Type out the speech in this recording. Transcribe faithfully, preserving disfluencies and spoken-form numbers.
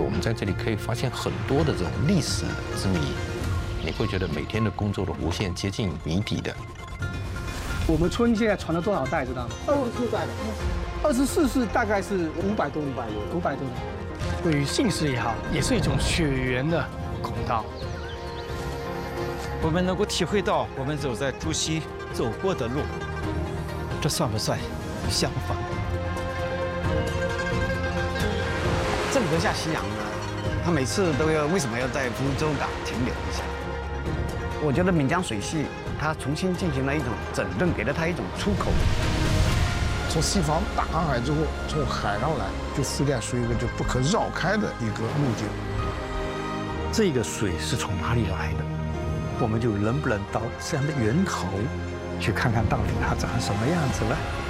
我们在这里可以发现很多的这种历史之谜，你会觉得每天的工作的无限接近谜底的。 我们村现在传了多少代，知道吗？二十四代了。二十四世大概是五百多年，五百多年。对于姓氏也好，也是一种血缘的孔道。 我们能够体会到我们走在朱熹走过的路，这算不算相仿？ 郑和下西洋呢，他每次都要为什么要在福州港停留一下？我觉得岷江水系它重新进行了一种整顿，给了它一种出口。 从西方大航海之后，从海上来就覆盖出一个就不可绕开的一个路径。 这个水是从哪里来的？我们就能不能到这样的源头去看看到底它长什么样子了？